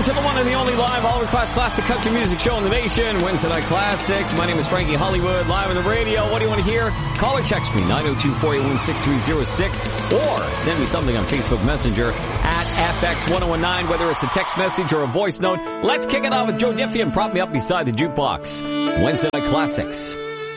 to the one and the only live all-request classic country music show in the nation, Wednesday Night Classics. My name is Frankie Hollywood, live on the radio. What do you want to hear? Call or text me, 902-481-6306, or send me something on Facebook Messenger at FX1019, whether it's a text message or a voice note. Let's kick it off with Joe Diffie and prop me up beside the jukebox. Wednesday Night Classics.